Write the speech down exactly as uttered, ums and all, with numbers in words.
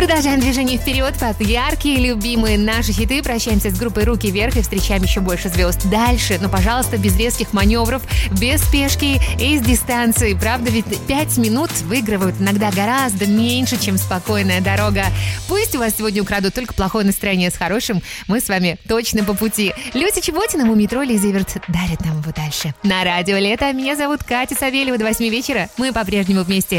Продолжаем движение вперед под яркие, любимые наши хиты. Прощаемся с группой «Руки вверх» и встречаем еще больше звезд дальше. Но, пожалуйста, без резких маневров, без спешки и с дистанции. Правда, ведь пять минут выигрывают иногда гораздо меньше, чем спокойная дорога. Пусть у вас сегодня украдут только плохое настроение, с хорошим мы с вами точно по пути. Люся Чеботина, Мумий Тролль и Зиверт дарят нам его дальше. На радио «Лето». Меня зовут Катя Савельева. До восьми вечера мы по-прежнему вместе.